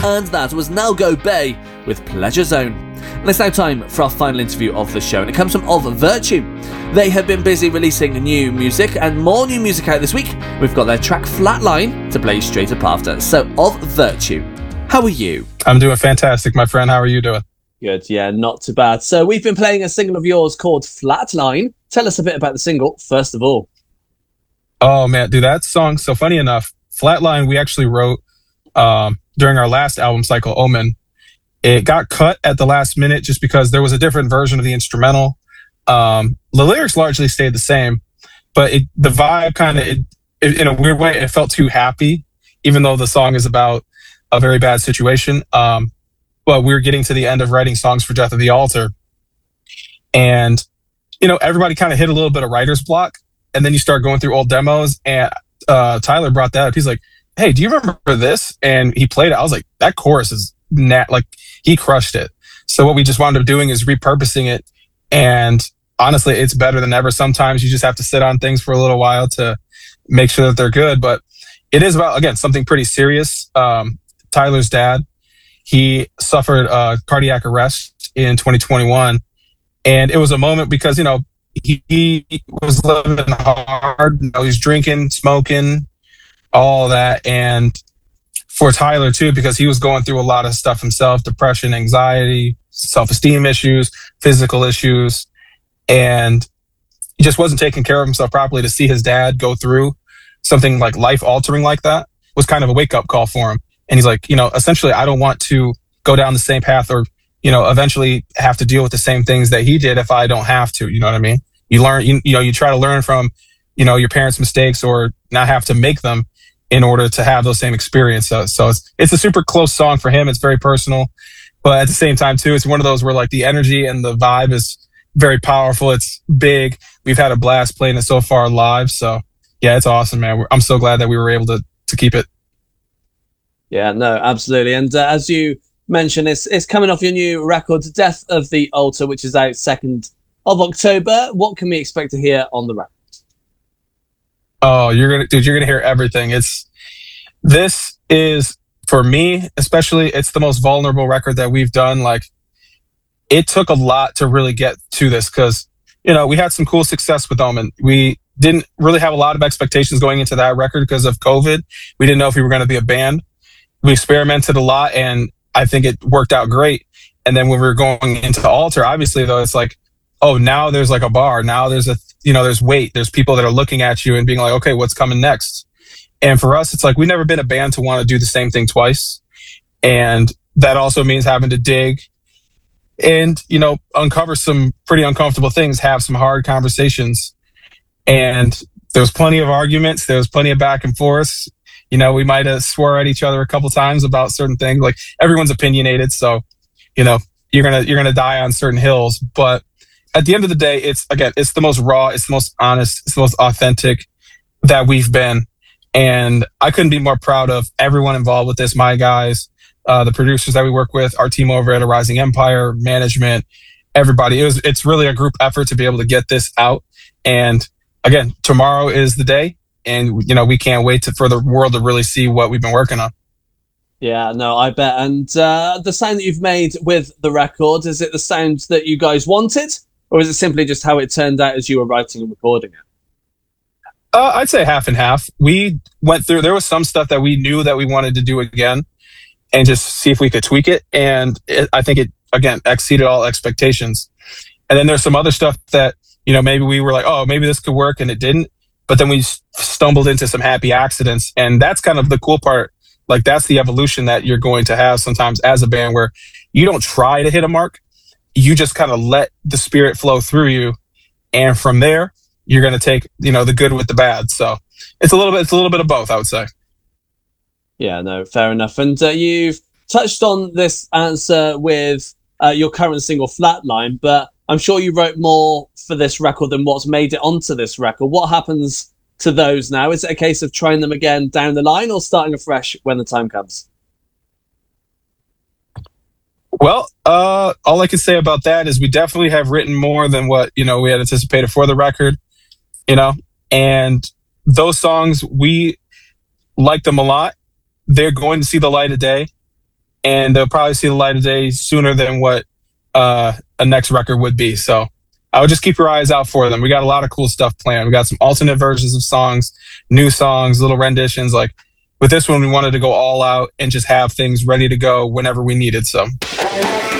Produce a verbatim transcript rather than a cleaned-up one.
and that was Now Go Bay with Pleasure Zone. And it's now time for our final interview of the show, and it comes from Of Virtue. They have been busy releasing new music, and more new music out this week. We've got their track Flatline to play straight up after. So, Of Virtue, how are you? I'm doing fantastic, my friend. How are you doing? Good, yeah, not too bad. So we've been playing a single of yours called Flatline. Tell us a bit about the single, first of all. Oh, man, dude, that song, so funny enough, Flatline we actually wrote um, during our last album cycle, Omen. It got cut at the last minute just because there was a different version of the instrumental. Um, the lyrics largely stayed the same, but it, the vibe kind of, in a weird way, it felt too happy, even though the song is about a very bad situation. Um, but we were getting to the end of writing songs for Death of the Altar. And, you know, everybody kind of hit a little bit of writer's block. And then you start going through old demos. And uh, Tyler brought that up. He's like, hey, do you remember this? And he played it. I was like, that chorus is nat like he crushed it. So what we just wound up doing is repurposing it. And honestly, it's better than ever. Sometimes you just have to sit on things for a little while to make sure that they're good. But it is about, again, something pretty serious. Um, Tyler's dad, he suffered a cardiac arrest in twenty twenty-one. And it was a moment because, you know, he, he was living hard. You know, he's drinking, smoking, all that. And for Tyler, too, because he was going through a lot of stuff himself, depression, anxiety, self-esteem issues, physical issues. And he just wasn't taking care of himself properly. To see his dad go through something like life-altering like that was kind of a wake-up call for him. And he's like, you know, essentially, I don't want to go down the same path or, you know, eventually have to deal with the same things that he did if I don't have to. You know what I mean? You learn, you, you know, you try to learn from, you know, your parents' mistakes or not have to make them in order to have those same experiences. So it's, it's a super close song for him. It's very personal, but at the same time too, it's one of those where like the energy and the vibe is very powerful. It's big. We've had a blast playing it so far live. So yeah, it's awesome, man. We're, I'm so glad that we were able to, to keep it. Yeah, no, absolutely. And uh, as you mentioned, it's, it's coming off your new record, Death of the Altar, which is out second of October. What can we expect to hear on the record? Oh, you're gonna, dude, you're gonna hear everything. It's, this is, for me, especially, it's the most vulnerable record that we've done. Like, it took a lot to really get to this because, you know, we had some cool success with Omen. We didn't really have a lot of expectations going into that record because of COVID. We didn't know if we were going to be a band. We experimented a lot and I think it worked out great. And then when we were going into Altar, obviously though, it's like, oh, now there's like a bar. Now there's a, you know, there's weight. There's people that are looking at you and being like, okay, what's coming next? And for us, it's like, we've never been a band to want to do the same thing twice. And that also means having to dig and, you know, uncover some pretty uncomfortable things, have some hard conversations. And there was plenty of arguments. There was plenty of back and forth. You know, we might have swore at each other a couple times about certain things. Like, everyone's opinionated. So, you know, you're going to, you're going to die on certain hills. But at the end of the day, it's, again, it's the most raw, it's the most honest, it's the most authentic that we've been. And I couldn't be more proud of everyone involved with this. My guys, uh, the producers that we work with, our team over at A Rising Empire, management, everybody. It was, it's really a group effort to be able to get this out. And again, tomorrow is the day. And, you know, we can't wait to, for the world to really see what we've been working on. Yeah, no, I bet. And uh, the sound that you've made with the record, is it the sound that you guys wanted? Or is it simply just how it turned out as you were writing and recording it? Uh, I'd say half and half. We went through, there was some stuff that we knew that we wanted to do again and just see if we could tweak it. And it, I think it, again, exceeded all expectations. And then there's some other stuff that, you know, maybe we were like, oh, maybe this could work, and it didn't. But then we stumbled into some happy accidents. And that's kind of the cool part. Like, that's the evolution that you're going to have sometimes as a band, where you don't try to hit a mark. You just kind of let the spirit flow through you. And from there, you're going to take, you know, the good with the bad. So it's a little bit, it's a little bit of both, I would say. Yeah, no, fair enough. And uh, you've touched on this answer with uh, your current single Flatline, but I'm sure you wrote more for this record than what's made it onto this record. What happens to those now? Is it a case of trying them again down the line or starting afresh when the time comes? Well, uh, all I can say about that is we definitely have written more than what, you know, we had anticipated for the record, you know, and those songs, we like them a lot. They're going to see the light of day. and they'll probably see the light of day sooner than what uh, a next record would be. So I would just keep your eyes out for them. We got a lot of cool stuff planned. We got some alternate versions of songs, new songs, little renditions. Like with this one, we wanted to go all out and just have things ready to go whenever we needed some.